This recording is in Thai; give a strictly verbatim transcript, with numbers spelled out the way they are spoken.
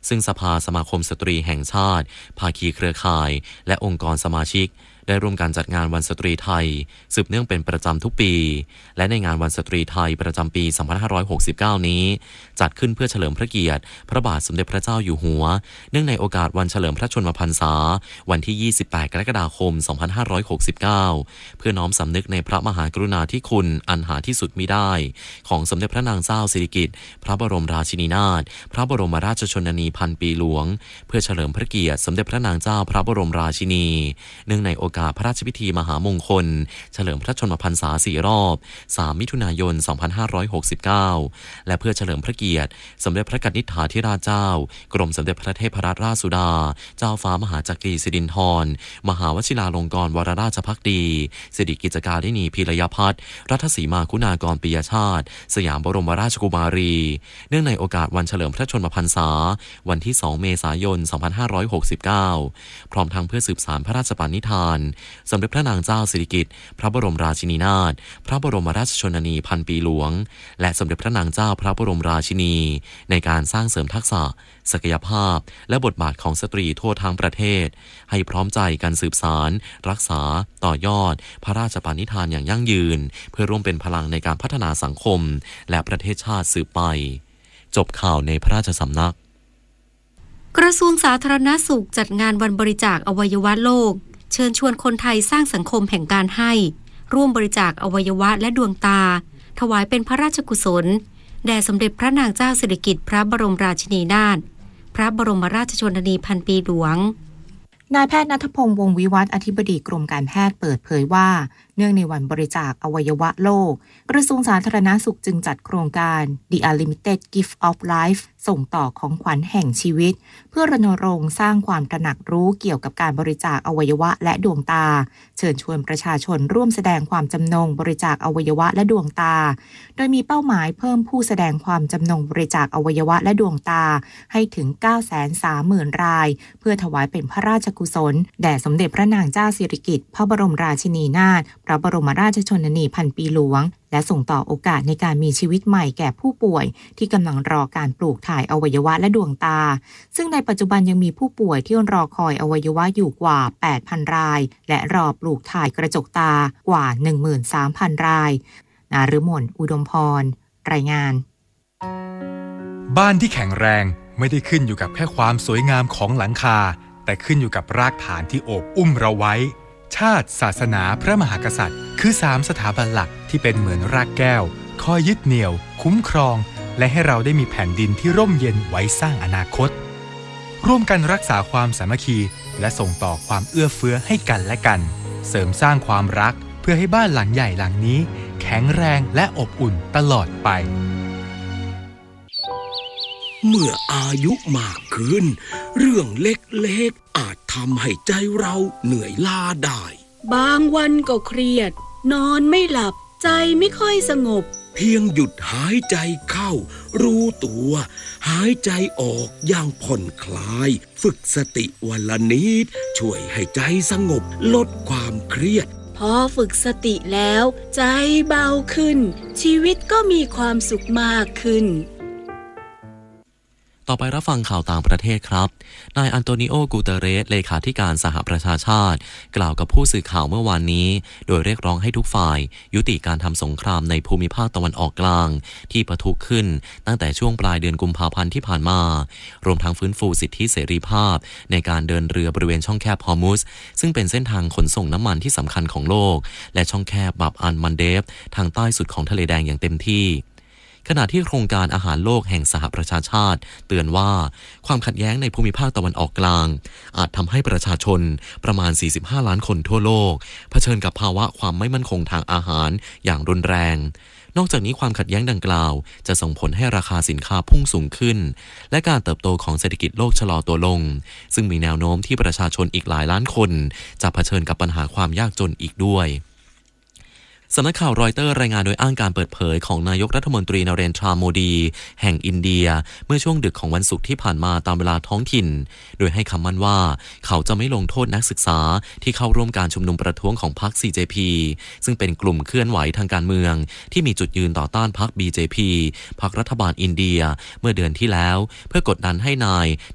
ซึ่งสภาสมาคมสตรีแห่งชาติภาคีเครือข่ายและองค์กรสมาชิกได้ร่วมกันจัดงานวันสตรีไทยสืบเนื่องเป็นประจำทุกปีและในงานวันสตรีไทยประจำปีสองพันห้าร้อยหกสิบเก้านี้จัดขึ้นเพื่อเฉลิมพระเกียรติพระบาทสมเด็จพระเจ้าอยู่หัวเนื่องในโอกาสวันเฉลิมพระชนมพรรษาวันที่ยี่สิบแปดกรกฎาคมสองพันห้าร้อยหกสิบเก้าเพื่อน้อมสำนึกในพระมหากรุณาธิคุณอันหาที่สุดมิได้ของสมเด็จพระนางเจ้าสิริกิติ์พระบรมราชินีนาถพระบรมราชชนนีพันปีหลวงเพื่อเฉลิมพระเกียรติสมเด็จพระนางเจ้าพระบรมราชินีเนื่องในโอกาสพระราชพิธีมหามงคลเฉลิมพระชนมพรรษาสี่รอบสามมิถุนายนสองพันห้าร้อยหกสิบเก้าและเพื่อเฉลิมพระเกียรติสมเด็จพระกนิษฐาธิราชเจ้ากรมสมเด็จพระเทพรัตนราชสุดาเจ้าฟ้ามหาจักรีสิรินธรมหาวชิราลงกรณ์วรราชภักดีสิริกิจการินีพีรยพัฒน์รัตสีมาคุณากรปิยชาติสยามบรมราชกุมารีเนื่องในโอกาสวันเฉลิมพระชนมพรรษาวันที่สองเมษายนสองพันห้าร้อยหกสิบเก้าพร้อมทั้งเพื่อสืบสานพระราชปณิธานสมเด็จพระนางเจ้าสิริกิติ์พระบรมราชินีนาถพระบรมราชชนนีพันปีหลวงและสมเด็จพระนางเจ้าพระบรมราชินีในการสร้างเสริมทักษะศักยภาพและบทบาทของสตรีทั่วทั้งประเทศให้พร้อมใจกันสืบสานรักษาต่อยอดพระราชปณิธานอย่างยั่งยืนเพื่อร่วมเป็นพลังในการพัฒนาสังคมและประเทศชาติสืบไปจบข่าวในพระราชสำนักกระทรวงสาธารณสุขจัดงานวันบริจาคอวัยวะโลกเชิญชวนคนไทยสร้างสังคมแห่งการให้ร่วมบริจาคอวัยวะและดวงตาถวายเป็นพระราชกุศลแด่สมเด็จพระนางเจ้าสิริกิติ์พระบรมราชินีนาถพระบรมราชชนนีพันปีหลวงนายแพทย์ณัฐพงษ์วงศ์วิวัฒน์อธิบดีกรมการแพทย์เปิดเผยว่าเนื่องในวันบริจาคอวัยวะโลกกระทรวงสาธารณสุขจึงจัดโครงการ The Unlimited Gift of Life ส่งต่อของขวัญแห่งชีวิตเพื่อรณรงค์สร้างความตระหนักรู้เกี่ยวกับการบริจาคอวัยวะและดวงตาเชิญชวนประชาชนร่วมแสดงความจำนงบริจาคอวัยวะและดวงตาโดยมีเป้าหมายเพิ่มผู้แสดงความจำนงบริจาคอวัยวะและดวงตาให้ถึง เก้าแสนสามหมื่น รายเพื่อถวายเป็นพระราชกุศลแด่สมเด็จพระนางเจ้าสิริกิติ์พระบรมราชินีนาถพระบรมราชชนนีพันปีหลวงและส่งต่อโอกาสในการมีชีวิตใหม่แก่ผู้ป่วยที่กำลังรอการปลูกถ่ายอวัยวะและดวงตาซึ่งในปัจจุบันยังมีผู้ป่วยที่รอคอยอวัยวะอยู่กว่า แปดพัน รายและรอปลูกถ่ายกระจกตากว่า หนึ่งหมื่นสามพัน รายนฤมลอุดมพรรายงานบ้านที่แข็งแรงไม่ได้ขึ้นอยู่กับแค่ความสวยงามของหลังคาแต่ขึ้นอยู่กับรากฐานที่โอบอุ้มเราไว้ชาติศาสนาพระมหากษัตริย์คือสามสถาบันหลักที่เป็นเหมือนรากแก้วคอยยึดเหนี่ยวคุ้มครองและให้เราได้มีแผ่นดินที่ร่มเย็นไว้สร้างอนาคตร่วมกันรักษาความสามัคคีและส่งต่อความเอื้อเฟื้อให้กันและกันเสริมสร้างความรักเพื่อให้บ้านหลังใหญ่หลังนี้แข็งแรงและอบอุ่นตลอดไปเมื่ออายุมากขึ้นเรื่องเล็กๆอาจทำให้ใจเราเหนื่อยล้าได้บางวันก็เครียดนอนไม่หลับใจไม่ค่อยสงบเพียงหยุดหายใจเข้ารู้ตัวหายใจออกอย่างผ่อนคลายฝึกสติวันละนิดช่วยให้ใจสงบลดความเครียดพอฝึกสติแล้วใจเบาขึ้นชีวิตก็มีความสุขมากขึ้นต่อไปรับฟังข่าวต่างประเทศครับนายอันโตนิโอ กูเตเรสเลขาธิการสหประชาชาติกล่าวกับผู้สื่อข่าวเมื่อวานนี้โดยเรียกร้องให้ทุกฝ่ายยุติการทำสงครามในภูมิภาคตะวันออกกลางที่ปะทุขึ้นตั้งแต่ช่วงปลายเดือนกุมภาพันธ์ที่ผ่านมารวมทั้งฟื้นฟูสิทธิเสรีภาพในการเดินเรือบริเวณช่องแคบฮอร์มุซซึ่งเป็นเส้นทางขนส่งน้ำมันที่สำคัญของโลกและช่องแคบบับอัลมันเดฟทางใต้สุดของทะเลแดงอย่างเต็มที่ขณะที่โครงการอาหารโลกแห่งสหประชาชาติเตือนว่าความขัดแย้งในภูมิภาคตะวันออกกลางอาจทำให้ประชาชนประมาณสี่สิบห้าล้านคนทั่วโลกเผชิญกับภาวะความไม่มั่นคงทางอาหารอย่างรุนแรงนอกจากนี้ความขัดแย้งดังกล่าวจะส่งผลให้ราคาสินค้าพุ่งสูงขึ้นและการเติบโตของเศรษฐกิจโลกชะลอตัวลงซึ่งมีแนวโน้มที่ประชาชนอีกหลายล้านคนจะเผชิญกับปัญหาความยากจนอีกด้วยสำนักข่าวรอยเตอร์รายงานโดยอ้างการเปิดเผยของนายกรัฐมนตรีนเรนทราโมดีแห่งอินเดียเมื่อช่วงดึกของวันศุกร์ที่ผ่านมาตามเวลาท้องถิ่นโดยให้คำมั่นว่าเขาจะไม่ลงโทษนักศึกษาที่เข้าร่วมการชุมนุมประท้วงของพรรค ซี เจ พี ซึ่งเป็นกลุ่มเคลื่อนไหวทางการเมืองที่มีจุดยืนต่อต้านพรรค บี เจ พี พรรครัฐบาลอินเดียเมื่อเดือนที่แล้วเพื่อกดดันให้นาย